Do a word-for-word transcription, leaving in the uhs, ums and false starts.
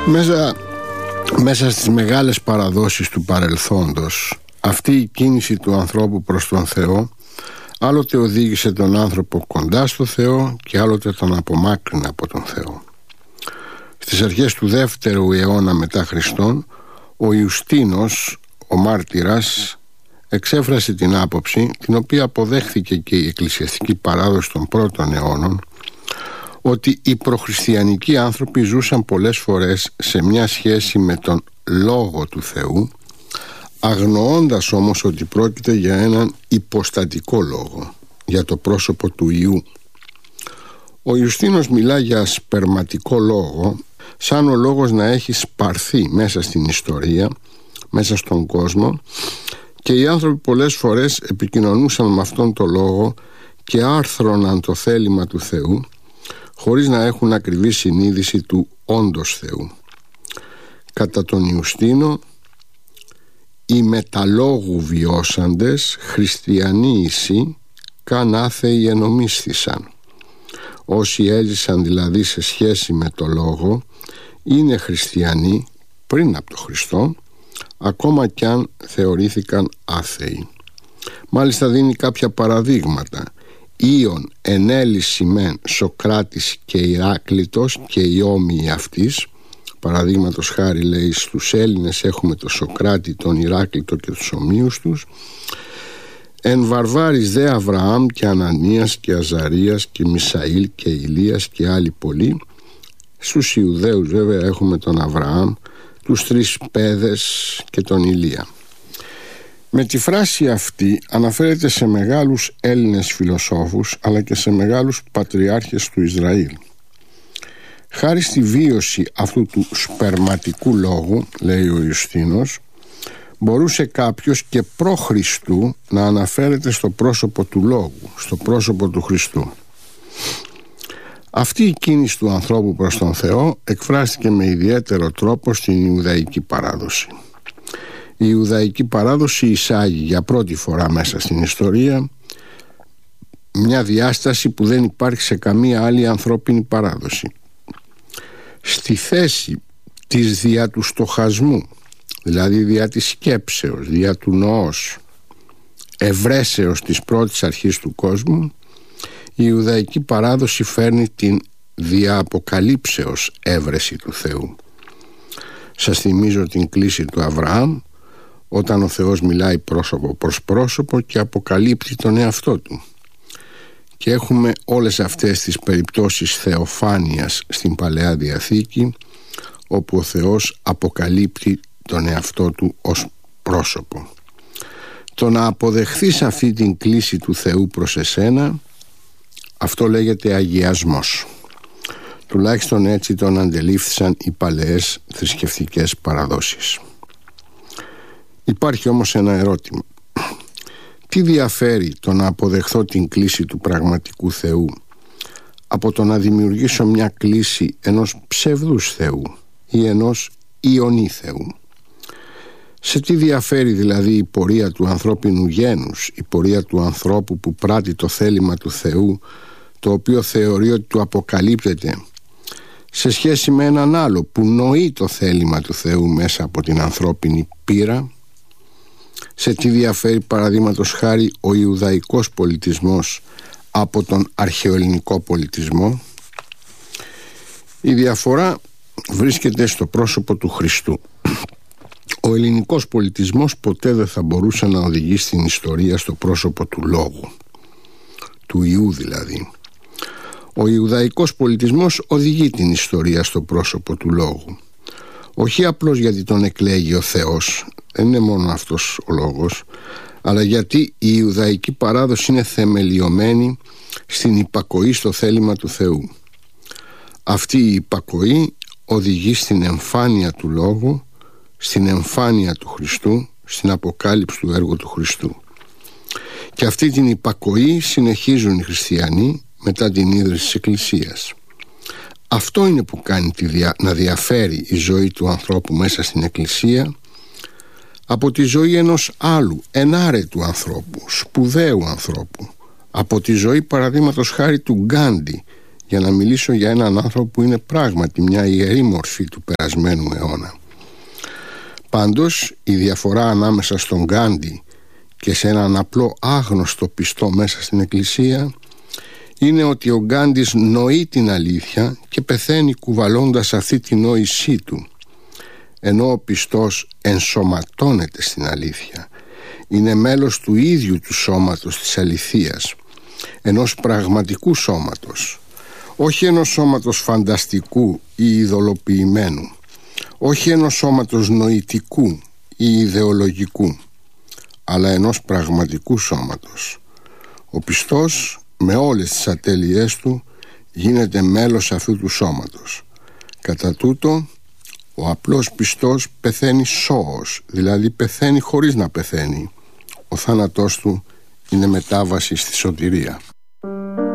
Μέσα, μέσα στις μεγάλες παραδόσεις του παρελθόντος, αυτή η κίνηση του ανθρώπου προς τον Θεό άλλοτε οδήγησε τον άνθρωπο κοντά στο Θεό και άλλοτε τον απομάκρυνε από τον Θεό. Στις αρχές του δεύτερου αιώνα μετά Χριστόν, ο Ιουστίνος, ο μάρτυρας, εξέφρασε την άποψη, την οποία αποδέχθηκε και η εκκλησιαστική παράδοση των πρώτων αιώνων, ότι οι προχριστιανικοί άνθρωποι ζούσαν πολλές φορές σε μια σχέση με τον Λόγο του Θεού, αγνοώντας όμως ότι πρόκειται για έναν υποστατικό λόγο, για το πρόσωπο του Υιού. Ο Ιουστίνος μιλά για σπερματικό λόγο, σαν ο λόγος να έχει σπαρθεί μέσα στην ιστορία, μέσα στον κόσμο, και οι άνθρωποι πολλές φορές επικοινωνούσαν με αυτόν τον λόγο και άρθρωναν το θέλημα του Θεού, χωρίς να έχουν ακριβή συνείδηση του όντως Θεού. Κατά τον Ιουστίνο, οι μεταλόγου βιώσαντες, χριστιανοί εισι, καν άθεοι ενομίσθησαν. Όσοι έζησαν δηλαδή σε σχέση με το λόγο, είναι χριστιανοί πριν από τον Χριστό, ακόμα κι αν θεωρήθηκαν άθεοι. Μάλιστα δίνει κάποια παραδείγματα. Ήον ενέλυση μεν Σοκράτης και Ηράκλητος και οι όμοιοι αυτής. Παραδείγματος χάρη, λέει, στους Έλληνες έχουμε τον Σοκράτη, τον Ηράκλητο και τους ομοίους τους. Εν βαρβάρης δε Αβραάμ και Ανανίας και Αζαρίας και Μισαήλ και Ηλίας και άλλοι πολλοί. Στους Ιουδαίους βέβαια έχουμε τον Αβραάμ, τους τρεις παιδες και τον Ηλία. Με τη φράση αυτή αναφέρεται σε μεγάλους Έλληνες φιλοσόφους, αλλά και σε μεγάλους πατριάρχες του Ισραήλ. Χάρη στη βίωση αυτού του σπερματικού λόγου, λέει ο Ιουστίνος, μπορούσε κάποιος και προ Χριστού να αναφέρεται στο πρόσωπο του λόγου, στο πρόσωπο του Χριστού. Αυτή η κίνηση του ανθρώπου προς τον Θεό εκφράστηκε με ιδιαίτερο τρόπο στην Ιουδαϊκή παράδοση. Η Ιουδαϊκή παράδοση εισάγει για πρώτη φορά μέσα στην ιστορία μια διάσταση που δεν υπάρχει σε καμία άλλη ανθρώπινη παράδοση. Στη θέση της δια του στοχασμού, δηλαδή δια της σκέψεως, δια του νοός, ευρέσεως της πρώτης αρχής του κόσμου, η Ιουδαϊκή παράδοση φέρνει την δια αποκαλύψεως έβρεση του Θεού. Σας θυμίζω την κλίση του Αβραάμ, όταν ο Θεός μιλάει πρόσωπο προς πρόσωπο και αποκαλύπτει τον εαυτό του. Και έχουμε όλες αυτές τις περιπτώσεις θεοφάνειας στην Παλαιά Διαθήκη, όπου ο Θεός αποκαλύπτει τον εαυτό του ως πρόσωπο. Το να αποδεχθείς αυτή την κλίση του Θεού προς εσένα, αυτό λέγεται αγιασμός. Τουλάχιστον έτσι τον αντελήφθησαν οι παλαιές θρησκευτικές παραδόσεις. Υπάρχει όμως ένα ερώτημα. Τι διαφέρει το να αποδεχθώ την κλίση του πραγματικού Θεού από το να δημιουργήσω μια κλίση ενός ψευδούς Θεού ή ενός ιονή Θεού? Σε τι διαφέρει δηλαδή η πορεία του ανθρώπινου γένους, η πορεία του ανθρώπου που πράττει το θέλημα του Θεού, το οποίο θεωρεί ότι του αποκαλύπτεται, σε σχέση με έναν άλλο που νοεί το θέλημα του Θεού μέσα από την ανθρώπινη πείρα? Σε τι διαφέρει παραδείγματος χάρη ο Ιουδαϊκός πολιτισμός από τον αρχαιοελληνικό πολιτισμό? Η διαφορά βρίσκεται στο πρόσωπο του Χριστού. Ο ελληνικός πολιτισμός ποτέ δεν θα μπορούσε να οδηγήσει την ιστορία στο πρόσωπο του λόγου, του Υιού δηλαδή. Ο Ιουδαϊκός πολιτισμός οδηγεί την ιστορία στο πρόσωπο του λόγου. Όχι απλώς γιατί τον εκλέγει ο Θεός, δεν είναι μόνο αυτός ο λόγος, αλλά γιατί η Ιουδαϊκή παράδοση είναι θεμελιωμένη στην υπακοή στο θέλημα του Θεού. Αυτή η υπακοή οδηγεί στην εμφάνεια του λόγου, στην εμφάνεια του Χριστού, στην αποκάλυψη του έργου του Χριστού. Και αυτή την υπακοή συνεχίζουν οι χριστιανοί μετά την ίδρυση της Εκκλησίας. Αυτό είναι που κάνει τη δια... να διαφέρει η ζωή του ανθρώπου μέσα στην Εκκλησία από τη ζωή ενός άλλου, ενάρετου ανθρώπου, σπουδαίου ανθρώπου, από τη ζωή παραδείγματος χάρη του Γκάντι για να μιλήσω για έναν άνθρωπο που είναι πράγματι μια ιερή μορφή του περασμένου αιώνα. Πάντως η διαφορά ανάμεσα στον Γκάντι και σε έναν απλό άγνωστο πιστό μέσα στην εκκλησία είναι ότι ο Γκάντης νοεί την αλήθεια και πεθαίνει κουβαλώντας αυτή τη νόησή του, ενώ ο πιστός ενσωματώνεται στην αλήθεια, είναι μέλος του ίδιου του σώματος της αληθείας, ενός πραγματικού σώματος, όχι ενός σώματος φανταστικού ή ειδωλοποιημένου, όχι ενός σώματος νοητικού ή ιδεολογικού, αλλά ενός πραγματικού σώματος. Ο πιστός με όλες τις ατέλειές του γίνεται μέλος αυτού του σώματος. Κατά τούτο ο απλός πιστός πεθαίνει σώος, δηλαδή πεθαίνει χωρίς να πεθαίνει. Ο θάνατός του είναι μετάβαση στη σωτηρία.